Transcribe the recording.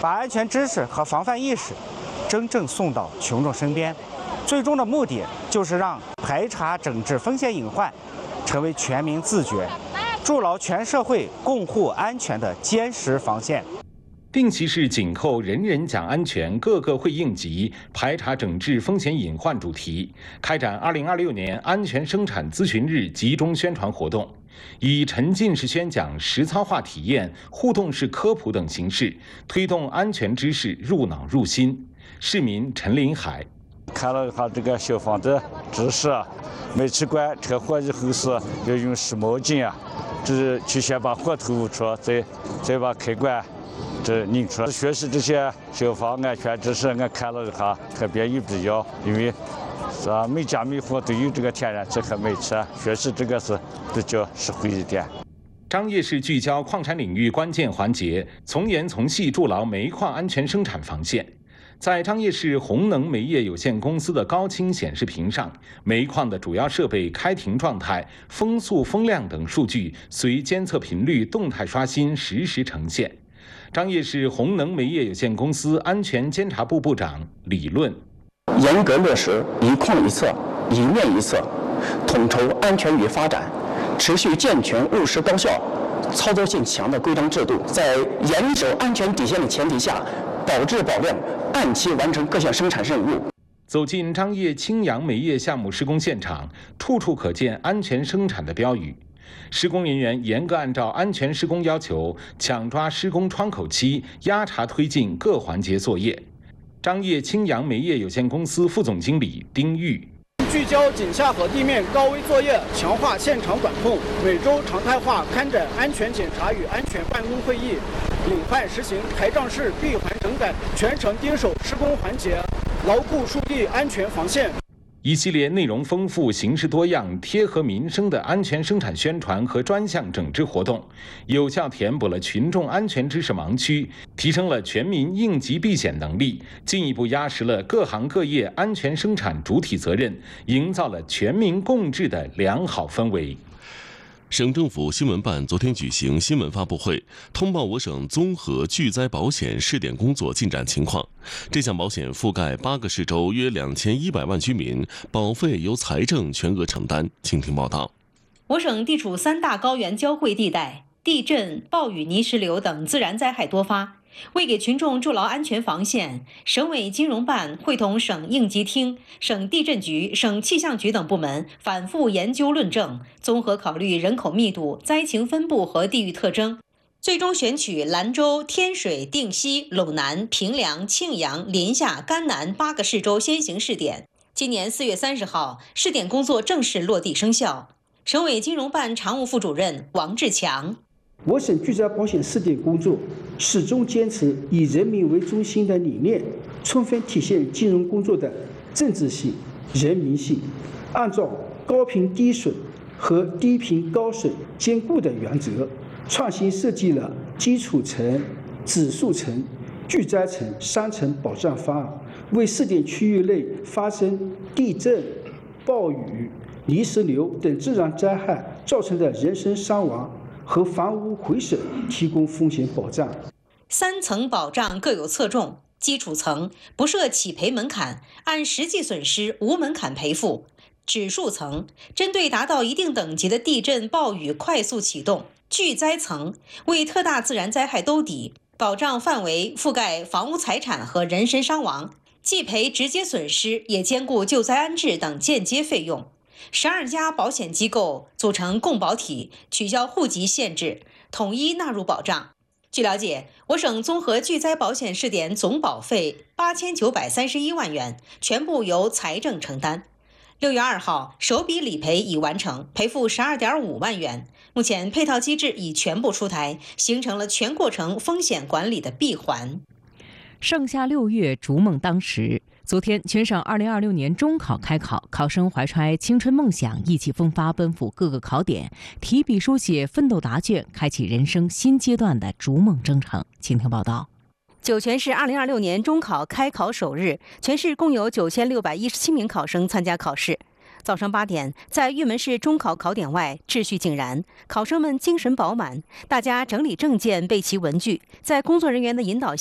把安全知识和防范意识真正送到群众身边。最终的目的就是让排查整治风险隐患成为全民自觉、筑牢全社会共护安全的坚实防线。 定期式紧扣人人讲安全，个个会应急，排查整治风险隐患主题，开展2026年安全生产咨询日集中宣传活动，以沉浸式宣讲、实操化体验、互动式科普等形式，推动安全知识入脑入心。市民陈林海看了他这个消防的知识啊，煤气管拆火以后是要用湿毛巾啊，就是去先把火头捂出，再把开关这拧出来。学习这些消防安全知识，我看了一下特别有必要，因为每家每户都有这个天然气和煤气，学习这个是比较实惠一点。 张掖市聚焦矿产领域关键环节，从严从细筑牢煤矿安全生产防线。在张掖市红能煤业有限公司的高清显示屏上，煤矿的主要设备开停状态、风速、风量等数据随监测频率动态刷新，实时呈现。张掖市红能煤业有限公司安全监察部部长李论： 严格落实一矿一测、一面一测，统筹安全与发展，持续健全务实高效、操作性强的规章制度，在严守安全底线的前提下，保质保量，按期完成各项生产任务。 走进张掖青阳煤业项目施工现场，处处可见安全生产的标语。施工人员严格按照安全施工要求，抢抓施工窗口期，压查推进各环节作业。张掖青阳煤业有限公司副总经理丁玉： 聚焦井下和地面高危作业，强化现场管控，每周常态化开展安全检查与安全办公会议，领派实行台账式闭环整改，全程盯守施工环节，牢固树立安全防线。 一系列内容丰富、形式多样、贴合民生的安全生产宣传和专项整治活动，有效填补了群众安全知识盲区，提升了全民应急避险能力，进一步压实了各行各业安全生产主体责任，营造了全民共治的良好氛围。 省政府新闻办昨天举行新闻发布会，通报我省综合巨灾保险试点工作进展情况。这项保险覆盖8个市州约2100万居民，保费由财政全额承担。请听报道。 我省地处3大高原交汇地带，地震、暴雨、泥石流等自然灾害多发。为给群众筑牢安全防线，省委金融办会同省应急厅、省地震局、省气象局等部门反复研究论证，综合考虑人口密度、灾情分布和地域特征，最终选取兰州、天水、定西、陇南、平凉、庆阳、临夏、甘南8个市州先行试点。今年4月30号，试点工作正式落地生效。省委金融办常务副主任王志强： 我省巨灾保险试点工作始终坚持以人民为中心的理念，充分体现金融工作的政治性、人民性，按照高频低损和低频高损兼顾的原则，创新设计了基础层、指数层、巨灾层3层保障方案，为试点区域内发生地震、暴雨、泥石流等自然灾害造成的人身伤亡和房屋毁损提供风险保障。 3层保障各有侧重，基础层不设起赔门槛，按实际损失无门槛赔付；指数层针对达到一定等级的地震、暴雨快速启动；巨灾层为特大自然灾害兜底，保障范围覆盖房屋财产和人身伤亡，既赔直接损失，也兼顾救灾安置等间接费用。12家保险机构组成共保体，取消户籍限制，统一纳入保障。据了解，我省综合巨灾保险试点总保费8931万元，全部由财政承担。6月2号，首笔理赔已完成，赔付12.5万元。目前配套机制已全部出台，形成了全过程风险管理的闭环。 盛夏6月，逐梦当时。昨天，全省2026年中考开考，考生怀揣青春梦想，意气风发，奔赴各个考点，提笔书写奋斗答卷，开启人生新阶段的逐梦征程。请听报道。 酒泉市2026年中考开考首日，全市共有9617名考生参加考试。早上8点，在玉门市中考考点外，秩序井然，考生们精神饱满，大家整理证件，备齐文具，在工作人员的引导下